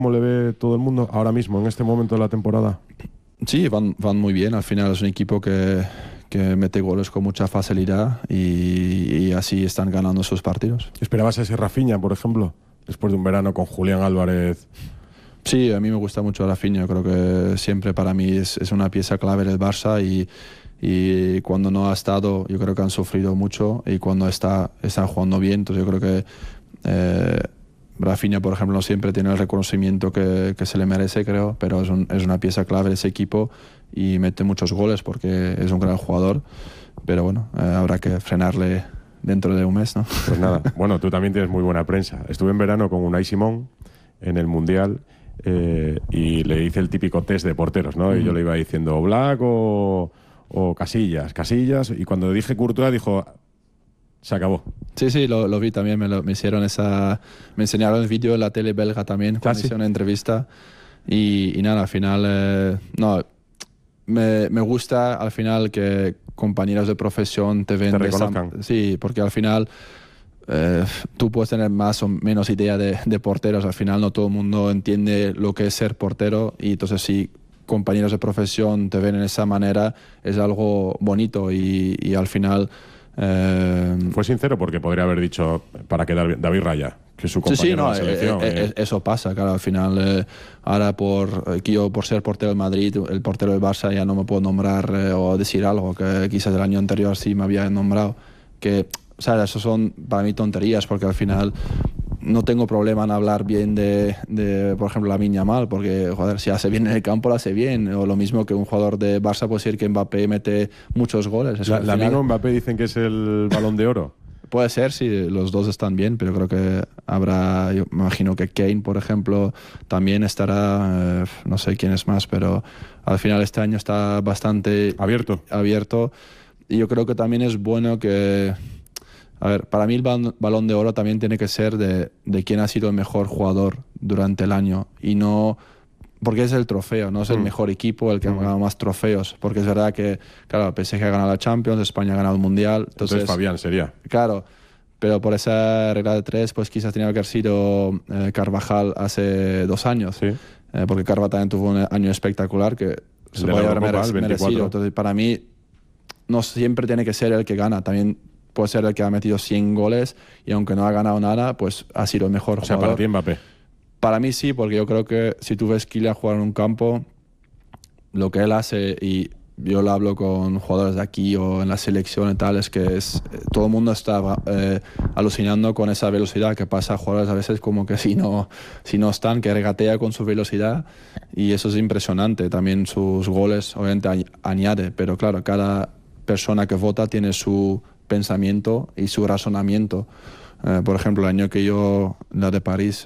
¿Cómo le ve todo el mundo ahora mismo, en este momento de la temporada? Sí, van muy bien. Al final es un equipo que mete goles con mucha facilidad y así están ganando sus partidos. ¿Esperabas ese Rafinha, por ejemplo, después de un verano con Julián Álvarez? Sí, a mí me gusta mucho Rafinha. Creo que siempre para mí es una pieza clave del Barça y cuando no ha estado, yo creo que han sufrido mucho y cuando está jugando bien. Entonces yo creo que Rafinha, por ejemplo, no siempre tiene el reconocimiento que se le merece, creo, pero es una pieza clave de ese equipo y mete muchos goles porque es un gran jugador. Pero bueno, habrá que frenarle dentro de un mes, ¿no? Pues nada, bueno, tú también tienes muy buena prensa. Estuve en verano con Unai Simón en el Mundial y le hice el típico test de porteros, ¿no? Y yo le iba diciendo Black o Casillas, y cuando dije Courtois dijo, se acabó. Sí, lo vi también, me hicieron me enseñaron el vídeo en la tele belga también, cuando ¿sí? hicieron una entrevista y nada, al final, no, me gusta al final que compañeros de profesión te ven. Te reconozcan. Sí, porque al final tú puedes tener más o menos idea de porteros, al final no todo el mundo entiende lo que es ser portero y entonces si compañeros de profesión te ven en esa manera es algo bonito y al final... Fue sincero porque podría haber dicho para que David Raya, que es su compañero de la selección. Eso pasa, claro, al final ahora yo por ser portero del Madrid, el portero del Barça ya no me puedo nombrar o decir algo que quizás el año anterior sí me había nombrado, que, o sea, eso son para mí tonterías porque al final no tengo problema en hablar bien de por ejemplo, Lamine Yamal, porque, joder, si hace bien en el campo, lo hace bien. O lo mismo que un jugador de Barça puede decir que Mbappé mete muchos goles. Lamine o Mbappé dicen que es el Balón de Oro. Puede ser, si los dos están bien, pero creo que habrá, yo me imagino que Kane, por ejemplo, también estará, no sé quién es más, pero al final este año está bastante abierto. Y yo creo que también es bueno que... A ver, para mí el Balón de Oro también tiene que ser de quién ha sido el mejor jugador durante el año y no porque es el trofeo, no es el mejor equipo el que ha ganado más trofeos, porque es verdad que, claro, PSG ha ganado la Champions, España ha ganado el Mundial. Entonces Fabián sería. Claro, pero por esa regla de 3, pues quizás tenía que haber sido Carvajal hace 2 años, sí. Porque Carvajal también tuvo un año espectacular que se puede haber merecido. Entonces, para mí, no siempre tiene que ser el que gana, también puede ser el que ha metido 100 goles y aunque no ha ganado nada, pues ha sido el mejor jugador. O sea, para ti Mbappé. Para mí sí, porque yo creo que si tú ves Kylian jugar en un campo, lo que él hace, y yo lo hablo con jugadores de aquí o en la selección y tal, es que todo el mundo está alucinando con esa velocidad que pasa a jugadores a veces como que si no están, que regatea con su velocidad y eso es impresionante. También sus goles obviamente añade, pero claro, cada persona que vota tiene su pensamiento y su razonamiento. Por ejemplo, el año que la de París,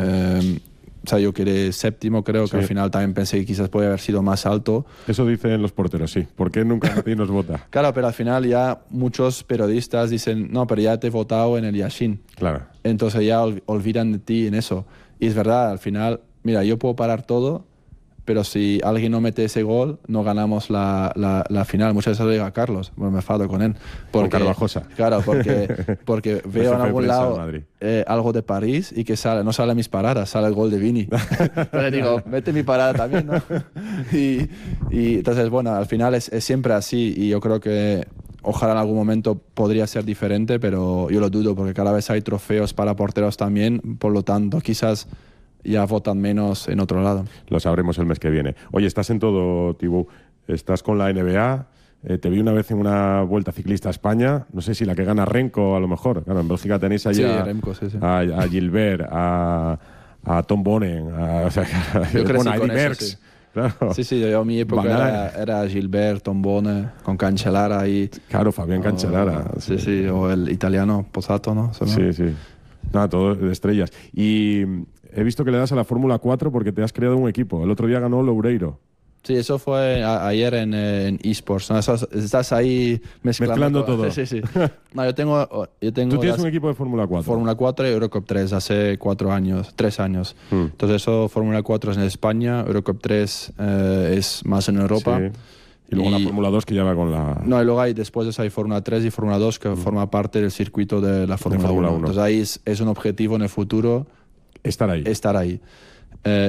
o sea, yo quedé séptimo, creo que al final también pensé que quizás podía haber sido más alto. Eso dicen los porteros, sí. ¿Por qué nunca nadie nos vota? Claro, pero al final ya muchos periodistas dicen, no, pero ya te he votado en el Yashin. Claro. Entonces ya olvidan de ti en eso. Y es verdad, al final, mira, yo puedo parar todo, pero si alguien no mete ese gol, no ganamos la final. Muchas veces lo digo a Carlos, bueno, me enfado con él. Con Carvajosa. Claro, porque veo en algún lado algo de París y que no sale mis paradas, sale el gol de Vini. Entonces digo, mete mi parada también, ¿no? y entonces, bueno, al final es siempre así y yo creo que ojalá en algún momento podría ser diferente, pero yo lo dudo porque cada vez hay trofeos para porteros también, por lo tanto, quizás ya votan menos en otro lado. Lo sabremos el mes que viene. Oye, estás en todo, Thibaut. Estás con la NBA. Te vi una vez en una Vuelta Ciclista a España. No sé si la que gana Remco, a lo mejor. Claro, en Bélgica tenéis allí a Gilbert, a Tom Bonen, a Eddy Merckx. Sí. Claro. Sí, yo mi época era Gilbert, Tom Bonen, con Cancellara y... Claro, Fabián Cancellara. Sí, o el italiano Pozzato, ¿no? Sí. Nada, todo de estrellas. Y he visto que le das a la Fórmula 4 porque te has creado un equipo. El otro día ganó Loureiro. Sí, eso fue ayer en eSports, ¿no? Estás ahí mezclando todo. Sí. No, yo tengo Tú tienes un equipo de Fórmula 4. Fórmula 4 y Eurocup 3 hace 3 años. Entonces eso, Fórmula 4 es en España, Eurocup 3 es más en Europa. Sí. Y luego la Fórmula 2 que ya va con la... No, y luego después de eso hay Fórmula 3 y Fórmula 2 que forma parte del circuito de la Fórmula 1. Entonces ahí es un objetivo en el futuro. Estar ahí.